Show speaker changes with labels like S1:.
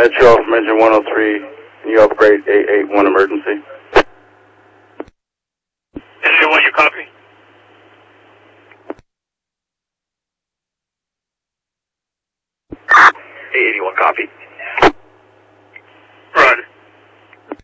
S1: Metro from engine 103. Can you upgrade 881 emergency?
S2: Engine 1, you copy? 881, copy.